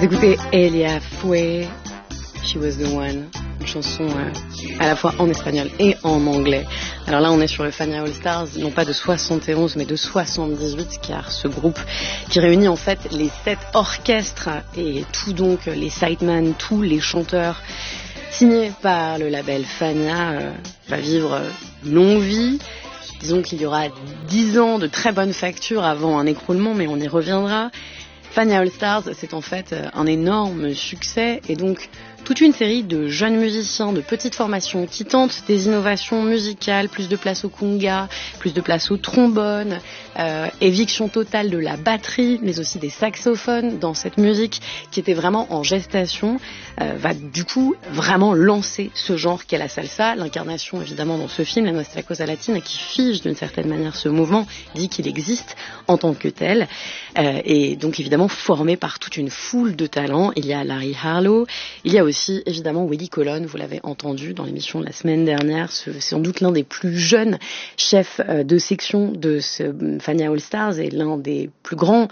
écoutez Elia Foué, She Was The One, une chanson à la fois en espagnol et en anglais. Alors là on est sur le Fania All Stars, non pas de 71 mais de 78, car ce groupe qui réunit en fait les 7 orchestres et tout donc les sidemen, tous les chanteurs signés par le label Fania va vivre une longue vie. Disons qu'il y aura 10 ans de très bonne facture avant un écroulement, mais on y reviendra. Fania All Stars, c'est en fait un énorme succès et donc toute une série de jeunes musiciens de petites formations qui tentent des innovations musicales, plus de place au conga, plus de place au trombone, éviction totale de la batterie, mais aussi des saxophones dans cette musique qui était vraiment en gestation, va du coup vraiment lancer ce genre qu'est la salsa. L'incarnation évidemment dans ce film, la Nuestra Cosa Latina, qui fige d'une certaine manière ce mouvement, dit qu'il existe en tant que tel, et donc évidemment formé par toute une foule de talents. Il y a Larry Harlow, il y a aussi évidemment Willie Colon, vous l'avez entendu dans l'émission de la semaine dernière, c'est sans doute l'un des plus jeunes chefs de section de ce Fania All Stars et l'un des plus grandes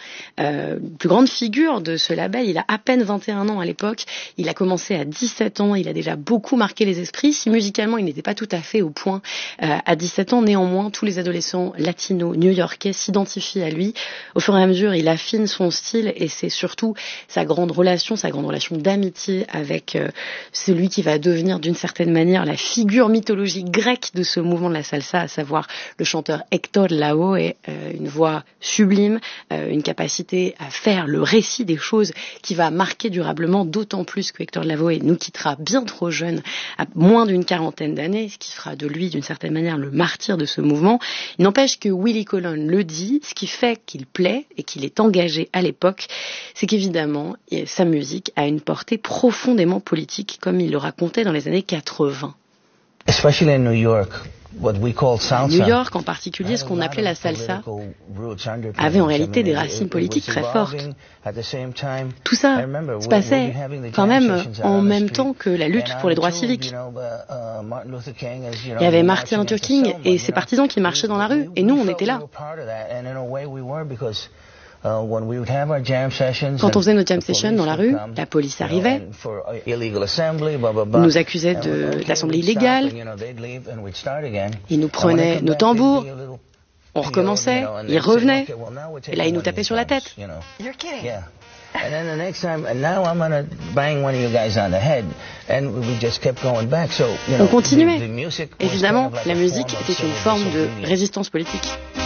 figures de ce label. Il a à peine 21 ans à l'époque, il a commencé à 17 ans, il a déjà beaucoup marqué les esprits. Si musicalement il n'était pas tout à fait au point à 17 ans, néanmoins tous les adolescents latinos new-yorkais s'identifient à lui. Au fur et à mesure il affine son style et c'est surtout sa grande relation d'amitié avec celui qui va devenir d'une certaine manière la figure mythologique grecque de ce mouvement de la salsa, à savoir le chanteur Héctor Lavoe, une voix sublime, une capacité à faire le récit des choses qui va marquer durablement, d'autant plus que Héctor Lavoe nous quittera bien trop jeune, à moins d'une quarantaine d'années, ce qui fera de lui d'une certaine manière le martyr de ce mouvement. Il n'empêche que Willie Colon le dit, ce qui fait qu'il plaît et qu'il est engagé à l'époque, c'est qu'évidemment sa musique a une portée profondément politique, comme il le racontait dans les années 80. Especially in New York. À New York, en particulier, ce qu'on appelait la salsa avait en réalité des racines politiques très fortes. Tout ça se passait quand même en même temps que la lutte pour les droits civiques. Il y avait Martin Luther King et ses partisans qui marchaient dans la rue, et nous, on était là. Quand on faisait nos jam sessions dans la rue, la police arrivait, nous accusait de l'assemblée illégale, ils nous prenaient nos tambours, on recommençait, ils revenaient, et là ils nous tapaient sur la tête. On continuait. Évidemment, la musique était une forme de résistance politique.